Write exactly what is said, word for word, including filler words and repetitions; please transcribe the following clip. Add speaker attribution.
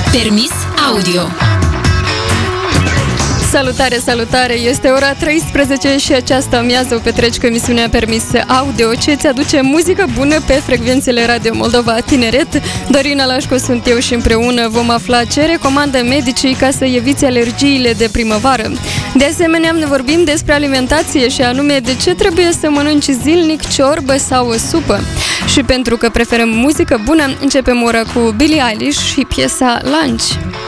Speaker 1: Permis audio.
Speaker 2: Salutare, salutare! Este ora treisprezece și această amiază o petreci cu emisiunea Permis Audio, ce îți aduce muzică bună pe frecvențele Radio Moldova Tineret. Dorina Lașcu sunt eu și împreună vom afla ce recomandă medicii ca să eviți alergiile de primăvară. De asemenea, ne vorbim despre alimentație și anume de ce trebuie să mănânci zilnic ciorbă sau o supă. Și pentru că preferăm muzică bună, începem ora cu Billie Eilish și piesa Lunch.